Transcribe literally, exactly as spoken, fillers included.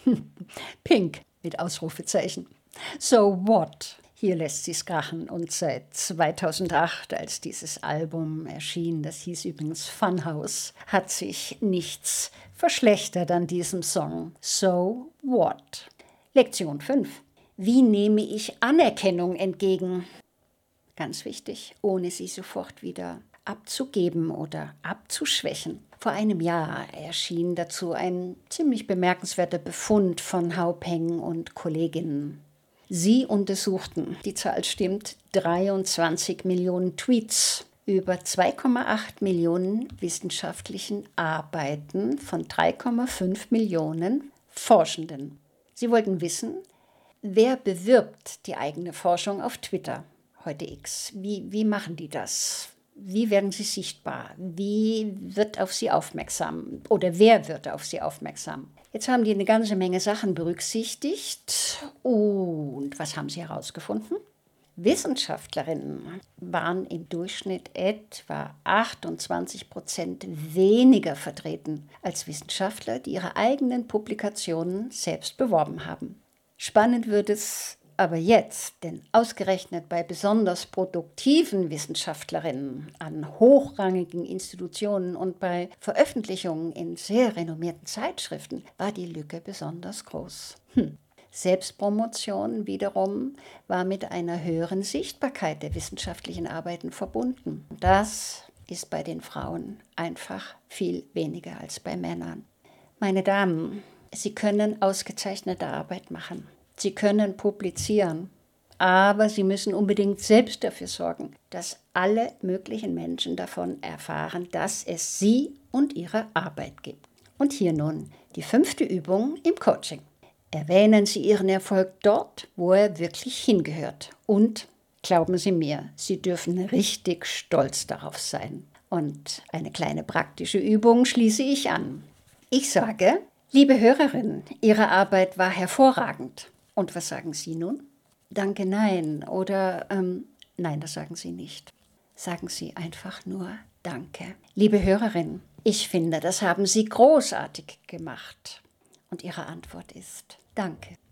Pink mit Ausrufezeichen. So what? Hier lässt sie's krachen und seit zweitausendacht, als dieses Album erschien, das hieß übrigens Funhouse, hat sich nichts verschlechtert an diesem Song. So what? Lektion fünf. Wie nehme ich Anerkennung entgegen? Ganz wichtig, ohne sie sofort wieder abzugeben oder abzuschwächen. Vor einem Jahr erschien dazu ein ziemlich bemerkenswerter Befund von Hao Peng und Kolleginnen. Sie untersuchten, die Zahl stimmt, dreiundzwanzig Millionen Tweets über zwei Komma acht Millionen wissenschaftlichen Arbeiten von drei Komma fünf Millionen Forschenden. Sie wollten wissen, wer bewirbt die eigene Forschung auf Twitter, heute X? Wie, wie machen die das? Wie werden sie sichtbar? Wie wird auf sie aufmerksam? Oder wer wird auf sie aufmerksam? Jetzt haben die eine ganze Menge Sachen berücksichtigt. Und was haben sie herausgefunden? Wissenschaftlerinnen waren im Durchschnitt etwa achtundzwanzig Prozent weniger vertreten als Wissenschaftler, die ihre eigenen Publikationen selbst beworben haben. Spannend wird es aber jetzt, denn ausgerechnet bei besonders produktiven Wissenschaftlerinnen an hochrangigen Institutionen und bei Veröffentlichungen in sehr renommierten Zeitschriften war die Lücke besonders groß. Hm. Selbstpromotion wiederum war mit einer höheren Sichtbarkeit der wissenschaftlichen Arbeiten verbunden. Das ist bei den Frauen einfach viel weniger als bei Männern. Meine Damen, Sie können ausgezeichnete Arbeit machen. Sie können publizieren, aber Sie müssen unbedingt selbst dafür sorgen, dass alle möglichen Menschen davon erfahren, dass es Sie und Ihre Arbeit gibt. Und hier nun die fünfte Übung im Coaching. Erwähnen Sie Ihren Erfolg dort, wo er wirklich hingehört. Und glauben Sie mir, Sie dürfen richtig stolz darauf sein. Und eine kleine praktische Übung schließe ich an. Ich sage, liebe Hörerin, Ihre Arbeit war hervorragend. Und was sagen Sie nun? Danke, nein. Oder ähm, nein, das sagen Sie nicht. Sagen Sie einfach nur Danke. Liebe Hörerin, ich finde, das haben Sie großartig gemacht. Und Ihre Antwort ist Danke.